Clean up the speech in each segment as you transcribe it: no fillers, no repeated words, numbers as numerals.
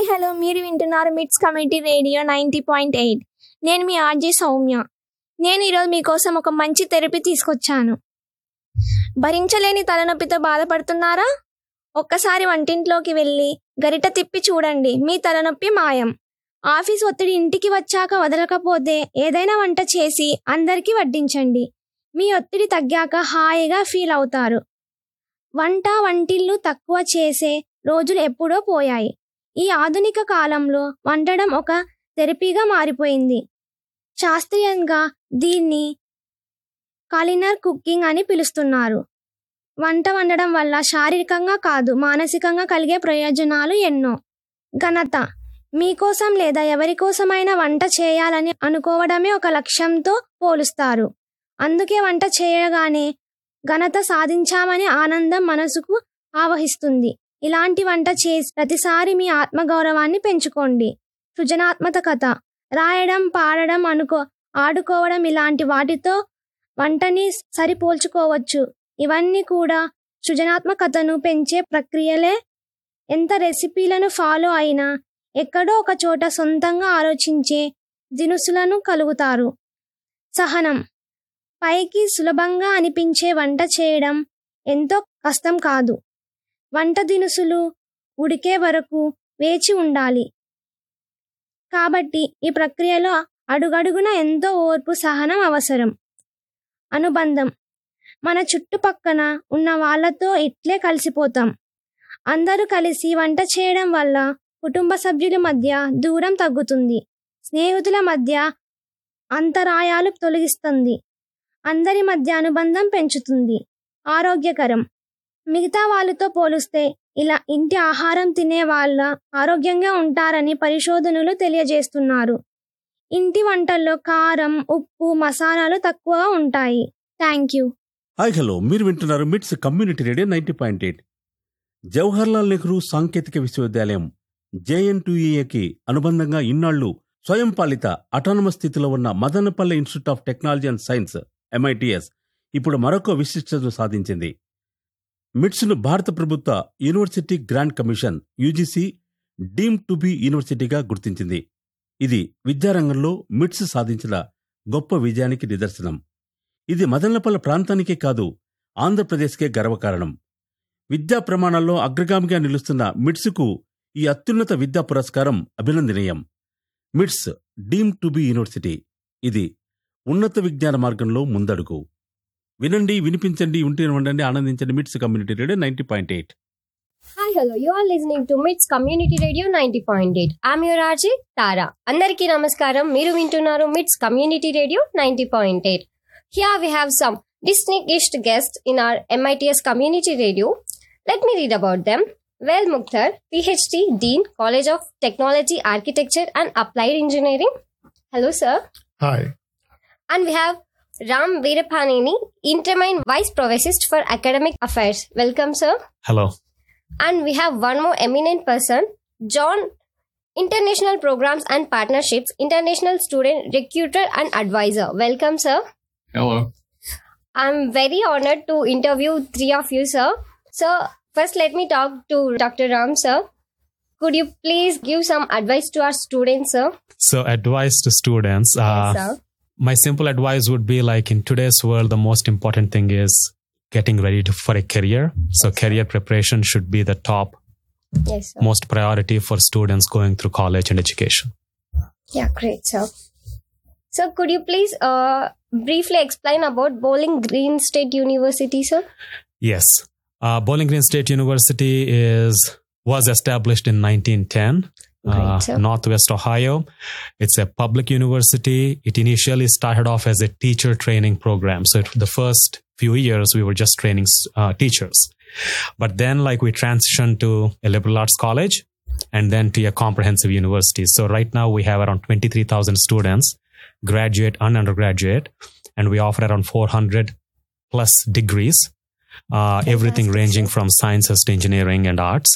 Hi hello, మీరు వింటున్నారు మిట్స్ కమ్యూనిటీ రేడియో 90.8. నేను మీ ఆర్జే సౌమ్య. నేను ఈరోజు మీకోసం ఒక మంచి థెరపీ తీసుకొచ్చాను. భరించలేని తలనొప్పితో బాధపడుతున్నారా? ఒక్కసారి వంటింట్లోకి వెళ్ళి గరిట తిప్పి చూడండి, మీ తలనొప్పి మాయం. ఆఫీస్ ఒత్తిడి ఇంటికి వచ్చాక వదలకపోతే ఏదైనా వంట చేసి అందరికీ వడ్డించండి. మీ ఒత్తిడి తగ్గాక హాయిగా ఫీల్ అవుతారు. వంటిల్లు తక్కువ చేసే రోజులు ఎప్పుడో పోయాయి. ఈ ఆధునిక కాలంలో వండడం ఒక థెరపీగా మారిపోయింది. శాస్త్రీయంగా దీన్ని కులినరీ కుకింగ్ అని పిలుస్తున్నారు. వంట వండడం వల్ల శారీరకంగా కాదు, మానసికంగా కలిగే ప్రయోజనాలు ఎన్నో. ఘనత, మీకోసం లేదా ఎవరి కోసమైనా వంట చేయాలని అనుకోవడమే ఒక లక్ష్యంతో పోలుస్తారు. అందుకే వంట చేయగానే ఘనత సాధించామనే ఆనందం మనసుకు ఆవహిస్తుంది. ఇలాంటి వంట చేసి ప్రతిసారి మీ ఆత్మగౌరవాన్ని పెంచుకోండి. సృజనాత్మకత, రాయడం, పాడడం, ఆడుకోవడం ఇలాంటి వాటితో వంటని సరిపోల్చుకోవచ్చు. ఇవన్నీ కూడా సృజనాత్మకతను పెంచే ప్రక్రియలే. ఎంత రెసిపీలను ఫాలో అయినా ఎక్కడో ఒక చోట సొంతంగా ఆలోచించే దినుసులను కలుగుతారు. సహనం, పైకి సులభంగా అనిపించే వంట చేయడం ఎంతో కష్టం కాదు. వంట దినుసులు ఉడికే వరకు వేచి ఉండాలి. కాబట్టి ఈ ప్రక్రియలో అడుగడుగున ఎంతో ఓర్పు, సహనం అవసరం. అనుబంధం, మన చుట్టుపక్కన ఉన్న వాళ్ళతో ఇట్లే కలిసిపోతాం. అందరూ కలిసి వంట చేయడం వల్ల కుటుంబ సభ్యుల మధ్య దూరం తగ్గుతుంది. స్నేహితుల మధ్య అంతరాయాలు తొలగిస్తుంది. అందరి మధ్య అనుబంధం పెంచుతుంది. ఆరోగ్యకరం, మిగతా వాళ్ళతో పోలిస్తే ఇలా ఇంటి ఆహారం తినే వాళ్ళ ఆరోగ్యంగా ఉంటారని పరిశోధనలు తెలియజేస్తున్నారు. ఇంటి వంటల్లో కారం, ఉప్పు, మసాలాలు తక్కువగా ఉంటాయి. Thank you. హాయ్ హలో, మీరు వింటున్నారు మిట్స్ కమ్యూనిటీ రేడియో 90.8. జవహర్లాల్ నెహ్రూ సాంకేతిక విశ్వవిద్యాలయం JNTUAకి అనుబంధంగా ఇన్నాళ్లు స్వయం పాలిత అటానమస్ స్థితిలో ఉన్న Madanapalle institute of technology and science MITS ఇప్పుడు మరొక విశిష్టత సాధించింది. మిట్స్ను భారత ప్రభుత్వ university grant commission UGC deemed to be యూనివర్సిటీగా గుర్తించింది. ఇది విద్యారంగంలో మిట్స్ సాధించిన గొప్ప విజయానికి నిదర్శనం. ఇది మదనపల్లె ప్రాంతానికే కాదు, ఆంధ్రప్రదేశ్కే గర్వకారణం. విద్యా ప్రమాణాల్లో అగ్రగామిగా నిలుస్తున్న మిట్స్కు ఈ అత్యున్నత విద్యా పురస్కారం అభినందనీయం. మిట్స్ డీమ్డ్ టు బి యూనివర్సిటీ, ఇది ఉన్నత విజ్ఞాన మార్గంలో ముందడుగు. వినండి, వినిపించండి, ఉండండి, ఆనందించండి. మిట్స్ community radio 90.8. Hi, hello. You are listening to MITS Community Radio 90.8. I'm your RJ Tara. Andariki namaskaram. Meeru vintunnaru MITS Community Radio 90.8. Here we have some distinguished guests in our MITS Community Radio. Let me read about them. Well Mukhtar, PhD, Dean, College of Technology, Architecture and Applied Engineering. Hello, sir. Hi. And we have Ram Veerapaneni, Interim Vice Provost for Academic Affairs. Welcome, sir. Hello. And we have one more eminent person, John, International Programs and Partnerships, International Student Recruiter and Advisor. Welcome, sir. Hello. I'm very honored to interview three of you, sir. So, first let me talk to Dr. Ram, sir. Could you please give some advice to our students, sir? So, advice to students. Yes, sir. My simple advice would be like in today's world, the most important thing is getting ready for a career. So, career preparation should be the top, Yes, sir. most priority for students going through college and education. Yeah, great, sir. So, could you please briefly explain about Bowling Green State University, sir? Yes. Bowling Green State University was established in 1910. Great, sir. Northwest Ohio. It's a public university. It initially started off as a teacher training program. So the first few years we were just training teachers. But then we transitioned to a liberal arts college and then to a comprehensive university. So right now we have around 23,000 students, graduate and undergraduate, and we offer around 400 plus degrees, everything ranging from sciences to engineering and arts.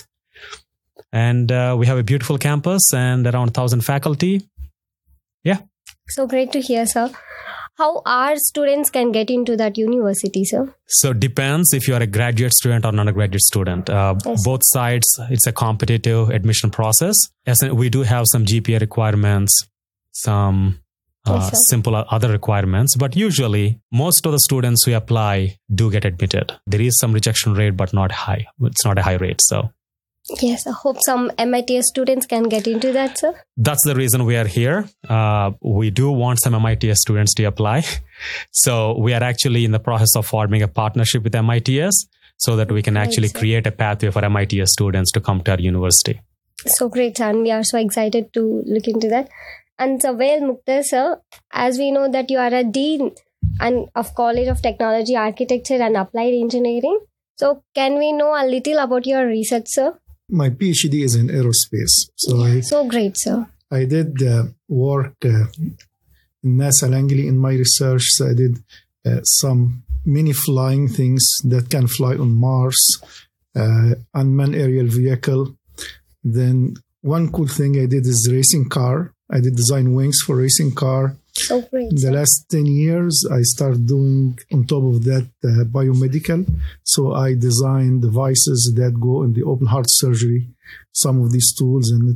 And we have a beautiful campus and around 1,000 faculty. Yeah. So great to hear, sir. how our students can get into that university, sir? So depends if you are a graduate student or not a graduate student. Yes. Both sides, it's a competitive admission process. As in, we do have some GPA requirements, some Yes, sir. simple other requirements, but usually most of the students who apply do get admitted. There is some rejection rate, but not high. It's not a high rate. So Yes, I hope some MITS students can get into that, sir. that's the reason we are here. We do want some MITS students to apply. So we are actually in the process of forming a partnership with MITS so that we can Great, actually sir. create a pathway for MITS students to come to our university. So great, sir. And we are so excited to look into that. And so, well, Mukta, sir, as we know that you are a dean and of College of Technology, Architecture and Applied Engineering. So can we know a little about your research, sir? My PhD is in aerospace. So great, sir. I did work in NASA Langley in my research. So I did some many flying things that can fly on Mars, unmanned aerial vehicle. Then one cool thing I did is racing car. I did design wings for racing car. So great. In the sir. last 10 years, I started doing, on top of that, biomedical. So I designed devices that go in the open heart surgery, some of these tools. And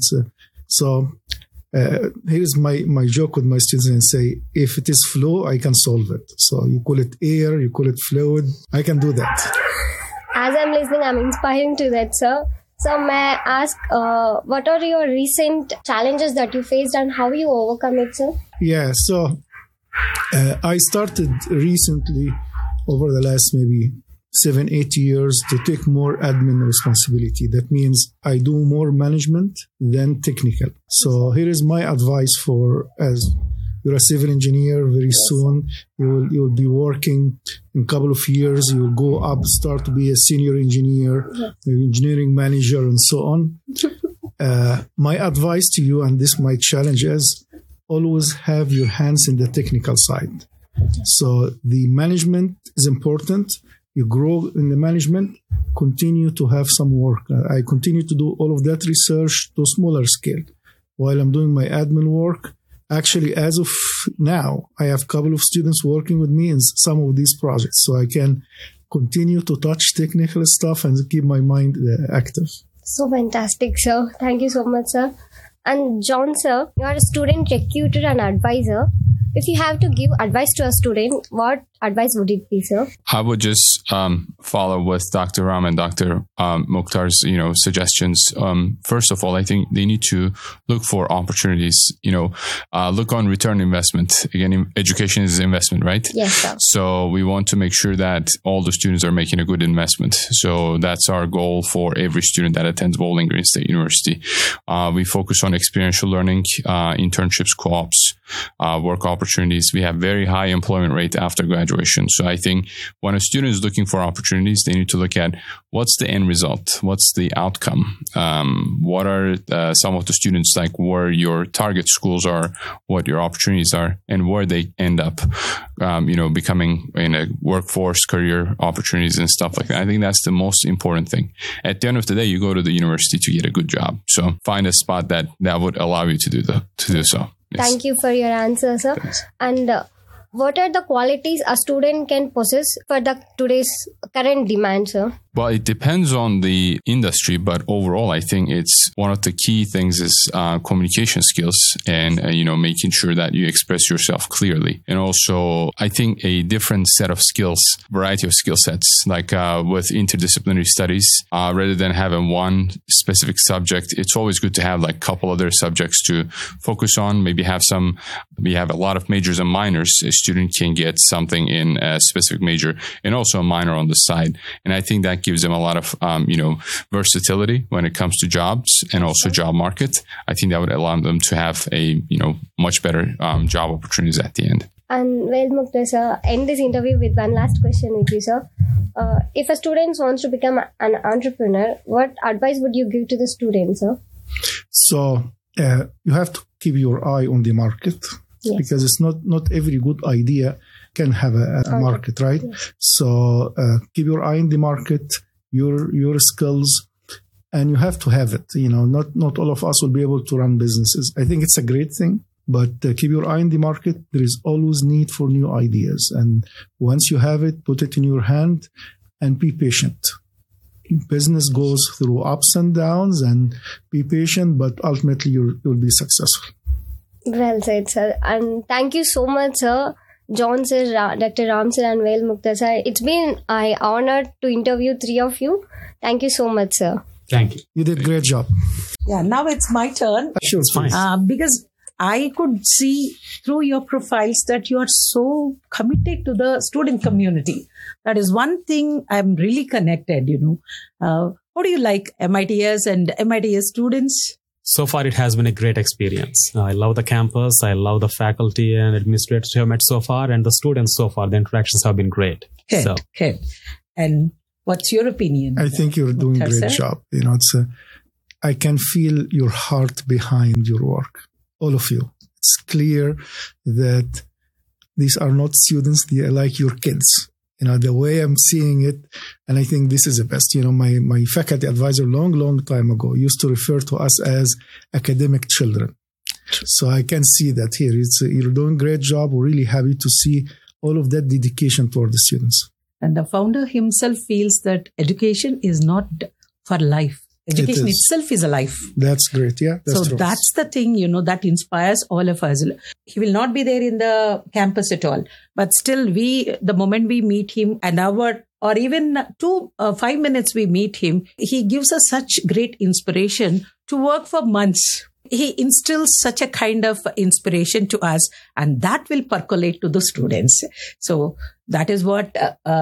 here's my joke with my students and say, if it is flow, I can solve it. So you call it air, you call it fluid, I can do that. As I'm listening, I'm inspiring to that, sir. So may I ask, what are your recent challenges that you faced and how you overcome it, sir? Yeah, so I started recently, over the last maybe 7-8 years, to take more admin responsibility. That means I do more management than technical. So here is my advice for, as you're a civil engineer, very soon you will be working in a couple of years, you will go up, start to be a senior engineer, engineering manager, and so on. My advice to you, and this my challenge, is always have your hands in the technical side. So the management is important. You grow in the management, continue to have some work. I continue to do all of that research to a smaller scale while I'm doing my admin work. Actually, as of now, I have a couple of students working with me in some of these projects, so I can continue to touch technical stuff and keep my mind active. So fantastic, sir. Thank you so much, sir. And John, sir, you are a student recruiter and advisor. If you have to give advice to a student, what advice would it be, sir? I would just follow with Dr. Ram and Dr. Mukhtar's, suggestions. First of all, I think they need to look for opportunities. Look on return investment. Again, education is investment, right? Yes, sir. So we want to make sure that all the students are making a good investment. So that's our goal for every student that attends Bowling Green State University. We focus on experiential learning, internships, co-ops, work opportunities. We have very high employment rate after graduation. So I think when a student is looking for opportunities, they need to look at what's the end result, what's the outcome, what are some of the students, like where your target schools are, what your opportunities are, and where they end up, becoming in a workforce, career opportunities and stuff like that. I think that's the most important thing. At the end of the day, you go to the university to get a good job. So find a spot that would allow you to do so. Yes. Thank you for your answer, sir. Thanks. And what are the qualities a student can possess for today's current demand, sir? Well, it depends on the industry, but overall, I think it's one of the key things is communication skills and, making sure that you express yourself clearly. And also, I think a different set of skills, variety of skill sets, like with interdisciplinary studies, rather than having one specific subject, it's always good to have like a couple other subjects to focus on. Maybe we have a lot of majors and minors. A student can get something in a specific major and also a minor on the side. And I think that gives them a lot of, versatility when it comes to jobs and also job market. I think that would allow them to have a, much better job opportunities at the end. And well, Mukta, sir, end this interview with one last question with you, sir. If a student wants to become an entrepreneur, what advice would you give to the student, sir? So you have to keep your eye on the market. Yes. Because it's not every good idea can have a market, right? Yes. So keep your eye on the market, your skills, and you have to have it. Not all of us will be able to run businesses. I think it's a great thing, But keep your eye on the market. There is always need for new ideas. And once you have it, put it in your hand and be patient. Business goes through ups and downs, and be patient, but ultimately you'll be successful. Well said, sir. And thank you so much, sir. John sir, Dr. Ram sir, and Vail Mukta sir. It's been an honor to interview three of you. Thank you so much, sir. Thank you. You did a great job. Yeah, now it's my turn. Sure, It's fine. Because I could see through your profiles that you are so committed to the student community. That is one thing I'm really connected, How do you like MITS and MITS students? So far, it has been a great experience. I love the campus. I love the faculty and administrators who have met so far, and the students so far. The interactions have been great. Good. And what's your opinion? I think you're doing a Mukhtar, great sir? job. I can feel your heart behind your work. All of you. It's clear that these are not students, they are like your kids. The way I'm seeing it, and I think this is the best. My faculty advisor long time ago used to refer to us as academic children. So I can see that here. You're doing a great job. We're really happy to see all of that dedication toward the students. And the founder himself feels that education is not for life. Education is. itself is a life. That's great. Yeah, that's true. That's the thing, that inspires all of us. He will not be there in the campus at all. But still, the moment we meet him, an hour or even 5 minutes we meet him, he gives us such great inspiration to work for months. He instills such a kind of inspiration to us, and that will percolate to the students. So that is what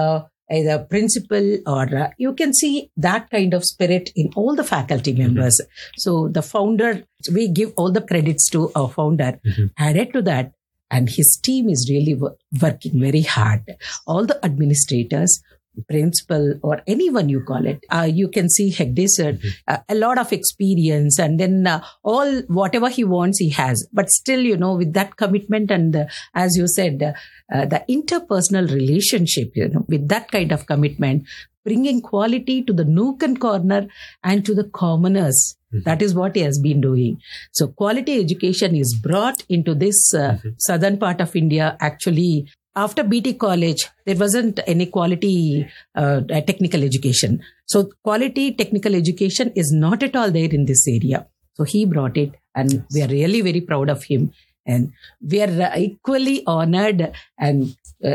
either principal or you can see that kind of spirit in all the faculty members. So the founder, we give all the credits to our founder. Added to that, and his team is really working very hard. All the administrators, principal or anyone you call it, you can see Hegde sir, a lot of experience, and then all whatever he wants he has, but still with that commitment and as you said the interpersonal relationship, with that kind of commitment, bringing quality to the nook and corner and to the commoners. That is what he has been doing. So quality education is brought into this southern part of India. Actually, after BT college, there wasn't any quality technical education. So quality technical education is not at all there in this area. So he brought it, and we are really very proud of him. And we are equally honored, and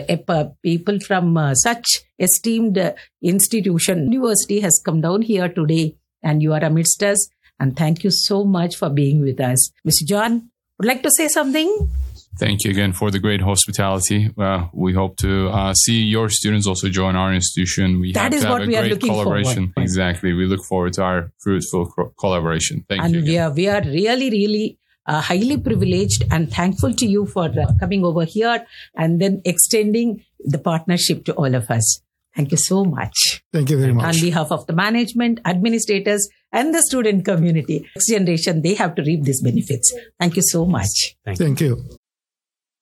people from such esteemed institution, university has come down here today, and you are amidst us. And thank you so much for being with us. Mr. John, would like to say something? Thank you again for the great hospitality. We hope to see your students also join our institution. That is what we are looking collaboration. forward. Exactly. We look forward to our fruitful collaboration. Thank you. And we are really, really highly privileged and thankful to you for coming over here and then extending the partnership to all of us. Thank you so much. Thank you very much. On behalf of the management, administrators, and the student community, next generation, they have to reap these benefits. Thank you so much. Thank you.